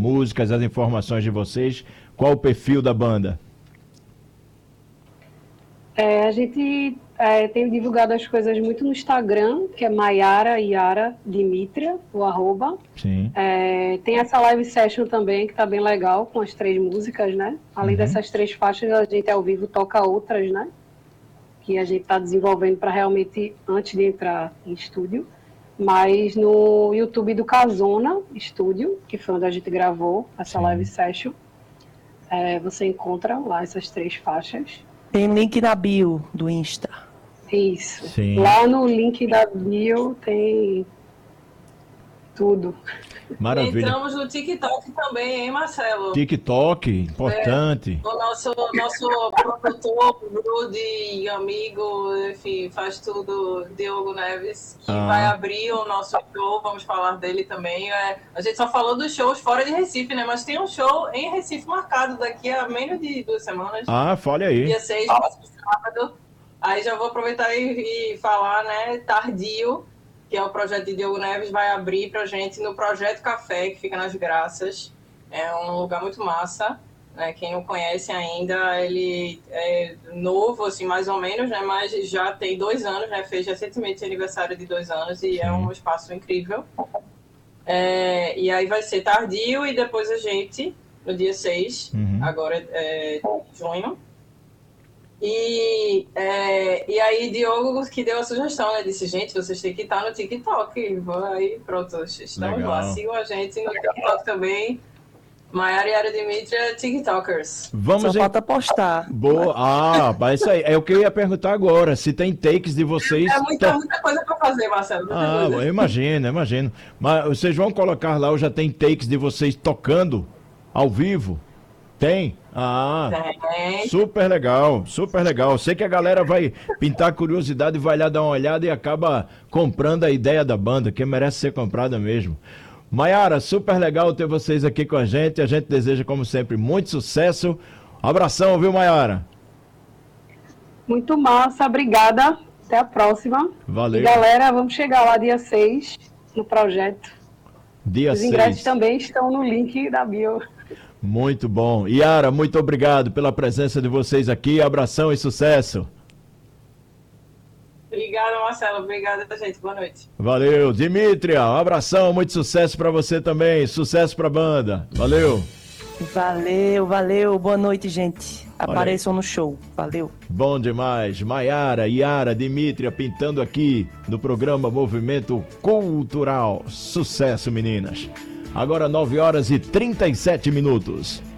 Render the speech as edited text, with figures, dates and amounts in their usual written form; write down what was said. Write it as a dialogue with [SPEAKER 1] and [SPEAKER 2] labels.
[SPEAKER 1] músicas, as informações de vocês. Qual o perfil da banda?
[SPEAKER 2] A gente tem divulgado as coisas muito no Instagram, que é Maiara Yara Dimitria, o @.
[SPEAKER 1] Sim.
[SPEAKER 2] Tem essa live session também, que tá bem legal, com as 3 músicas, né? Além dessas 3 faixas, a gente ao vivo toca outras, né? Que a gente tá desenvolvendo para realmente, antes de entrar em estúdio. Mas no YouTube do Casona Studio, que foi onde a gente gravou essa live session, você encontra lá essas 3 faixas.
[SPEAKER 3] Tem link na bio do Insta.
[SPEAKER 2] Isso.
[SPEAKER 1] Sim.
[SPEAKER 2] Lá no link da bio tem tudo.
[SPEAKER 1] Maravilha.
[SPEAKER 4] Entramos no TikTok também, hein, Marcelo?
[SPEAKER 1] TikTok, importante.
[SPEAKER 4] O nosso produtor, Rudy, amigo, enfim, faz tudo, Diogo Neves, que vai abrir o nosso show, vamos falar dele também. A gente só falou dos shows fora de Recife, né? Mas tem um show em Recife marcado daqui a menos de 2 semanas.
[SPEAKER 1] Fale aí.
[SPEAKER 4] Dia 6, próximo sábado. Aí já vou aproveitar e falar, né, Tardio, que é o projeto de Diogo Neves, vai abrir pra gente no Projeto Café, que fica nas Graças. É um lugar muito massa, né? Quem não conhece ainda, ele é novo, assim, mais ou menos, né? Mas já tem 2 anos, né? Fez recentemente aniversário de 2 anos e é um espaço incrível. E aí vai ser Tardio e depois a gente, no dia 6, agora de junho. E aí, Diogo, que deu a sugestão, né? Disse, gente, vocês têm que estar no TikTok. Aí, pronto, estamos lá. Sigam a gente no TikTok também. Maiara Yara Dimitria, TikTokers.
[SPEAKER 3] Só falta postar.
[SPEAKER 1] Boa. Mas isso aí. É o que eu ia perguntar agora. Se tem takes de vocês...
[SPEAKER 4] É muita coisa para fazer, Marcelo.
[SPEAKER 1] Eu imagino. Mas vocês vão colocar lá, ou já tem takes de vocês tocando ao vivo? Tem?
[SPEAKER 4] Tem.
[SPEAKER 1] Super legal. Sei que a galera vai pintar curiosidade e vai lá dar uma olhada e acaba comprando a ideia da banda, que merece ser comprada mesmo. Maiara, super legal ter vocês aqui com a gente. A gente deseja, como sempre, muito sucesso. Abração, viu, Maiara?
[SPEAKER 2] Muito massa, obrigada. Até a próxima.
[SPEAKER 1] Valeu.
[SPEAKER 2] E galera, vamos chegar lá dia 6 no projeto.
[SPEAKER 1] Dia 6.
[SPEAKER 2] Os ingressos também estão no link da bio.
[SPEAKER 1] Muito bom. Yara, muito obrigado pela presença de vocês aqui. Abração e sucesso.
[SPEAKER 4] Obrigada, Marcelo. Obrigada, gente. Boa noite.
[SPEAKER 1] Valeu. Dimitria, um abração, muito sucesso para você também. Sucesso para a banda. Valeu.
[SPEAKER 3] Valeu. Boa noite, gente. Apareçam no show. Valeu.
[SPEAKER 1] Bom demais. Maiara, Yara, Dimitria pintando aqui no programa Movimento Cultural. Sucesso, meninas. Agora 9h37.